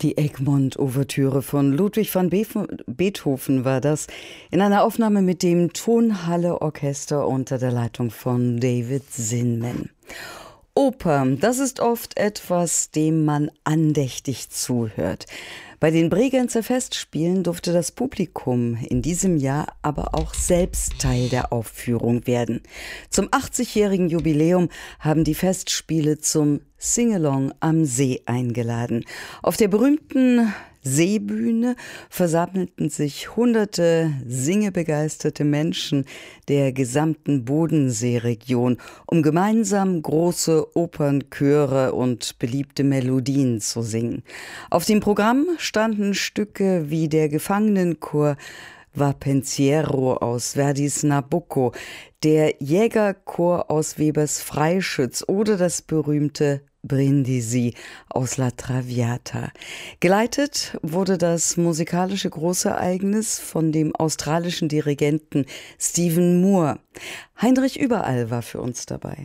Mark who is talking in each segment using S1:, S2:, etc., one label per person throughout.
S1: Die Egmont-Ouvertüre von Ludwig van Beethoven war das, in einer Aufnahme mit dem Tonhalle-Orchester unter der Leitung von David Zinman. Oper, das ist oft etwas, dem man andächtig zuhört. Bei den Bregenzer Festspielen durfte das Publikum in diesem Jahr aber auch selbst Teil der Aufführung werden. Zum 80-jährigen Jubiläum haben die Festspiele zum Singalong am See eingeladen. Auf der berühmten Seebühne versammelten sich hunderte singebegeisterte Menschen der gesamten Bodenseeregion, um gemeinsam große Opernchöre und beliebte Melodien zu singen. Auf dem Programm standen Stücke wie der Gefangenenchor Va Pensiero aus Verdis Nabucco, der Jägerchor aus Webers Freischütz oder das berühmte Brindisi aus La Traviata. Geleitet wurde das musikalische Großereignis von dem australischen Dirigenten Stephen Moore. Heinrich Überall war für uns dabei.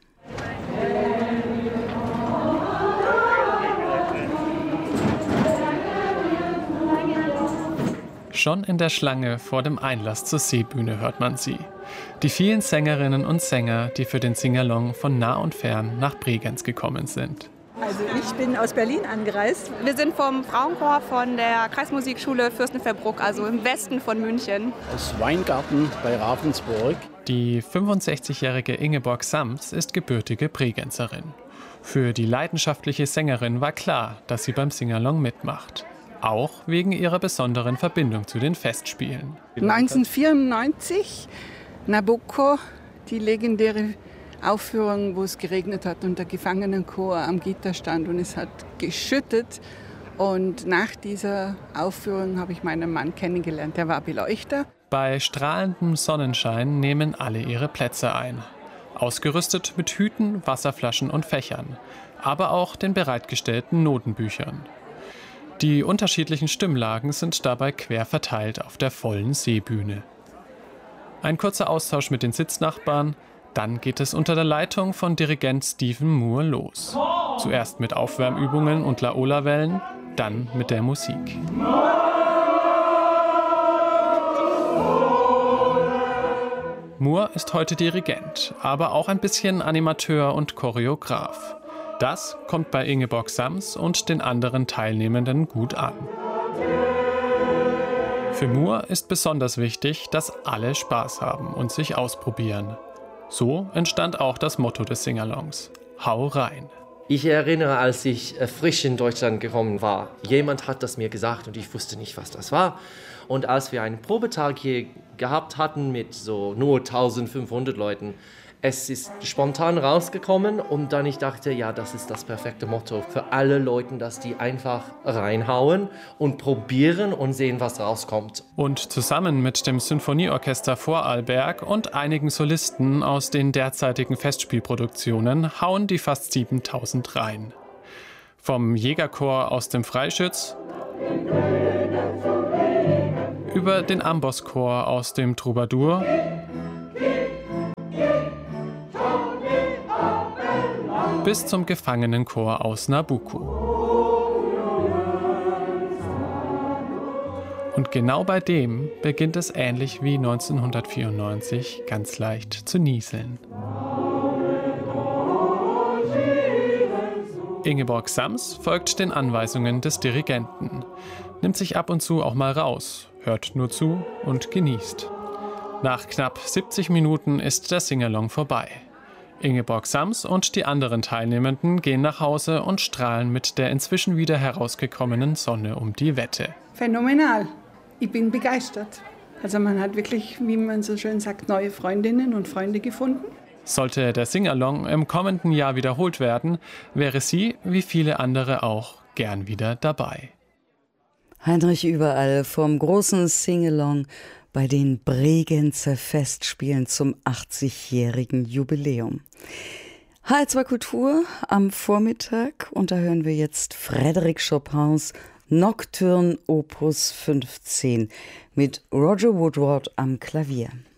S2: Schon in der Schlange vor dem Einlass zur Seebühne hört man sie. Die vielen Sängerinnen und Sänger, die für den Singalong von nah und fern nach Bregenz gekommen sind.
S3: Also ich bin aus Berlin angereist.
S4: Wir sind vom Frauenchor von der Kreismusikschule Fürstenfeldbruck, also im Westen von München.
S5: Aus Weingarten bei Ravensburg.
S2: Die 65-jährige Ingeborg Sams ist gebürtige Bregenzerin. Für die leidenschaftliche Sängerin war klar, dass sie beim Singalong mitmacht. Auch wegen ihrer besonderen Verbindung zu den Festspielen.
S3: 1994, Nabucco, die legendäre Aufführung, wo es geregnet hat und der Gefangenenchor am Gitter stand und es hat geschüttet. Und nach dieser Aufführung habe ich meinen Mann kennengelernt, der war Beleuchter.
S2: Bei strahlendem Sonnenschein nehmen alle ihre Plätze ein. Ausgerüstet mit Hüten, Wasserflaschen und Fächern, aber auch den bereitgestellten Notenbüchern. Die unterschiedlichen Stimmlagen sind dabei quer verteilt auf der vollen Seebühne. Ein kurzer Austausch mit den Sitznachbarn, dann geht es unter der Leitung von Dirigent Stephen Moore los. Zuerst mit Aufwärmübungen und Laola-Wellen, dann mit der Musik. Moore ist heute Dirigent, aber auch ein bisschen Animateur und Choreograf. Das kommt bei Ingeborg Sams und den anderen Teilnehmenden gut an. Für Moore ist besonders wichtig, dass alle Spaß haben und sich ausprobieren. So entstand auch das Motto des Singalongs: Hau rein!
S6: Ich erinnere, als ich frisch in Deutschland gekommen war, jemand hat das mir gesagt und ich wusste nicht, was das war. Und als wir einen Probetag hier gehabt hatten mit so nur 1500 Leuten, es ist spontan rausgekommen und dann ich dachte, ja, das ist das perfekte Motto für alle Leute, dass die einfach reinhauen und probieren und sehen, was rauskommt.
S2: Und zusammen mit dem Sinfonieorchester Vorarlberg und einigen Solisten aus den derzeitigen Festspielproduktionen hauen die fast 7000 rein. Vom Jägerchor aus dem Freischütz über den Ambosschor aus dem Troubadour bis zum Gefangenenchor aus Nabucco. Und genau bei dem beginnt es ähnlich wie 1994 ganz leicht zu nieseln. Ingeborg Sams folgt den Anweisungen des Dirigenten, nimmt sich ab und zu auch mal raus, hört nur zu und genießt. Nach knapp 70 Minuten ist der Singalong vorbei. Ingeborg Sams und die anderen Teilnehmenden gehen nach Hause und strahlen mit der inzwischen wieder herausgekommenen Sonne um die Wette.
S3: Phänomenal. Ich bin begeistert. Also man hat wirklich, wie man so schön sagt, neue Freundinnen und Freunde gefunden.
S2: Sollte der Singalong im kommenden Jahr wiederholt werden, wäre sie, wie viele andere auch, gern wieder dabei.
S1: Heinrich Überall vom großen Singalong bei den Bregenzer Festspielen zum 80-jährigen Jubiläum. HR2 Kultur am Vormittag und da hören wir jetzt Frédéric Chopins Nocturne Opus 15 mit Roger Woodward am Klavier.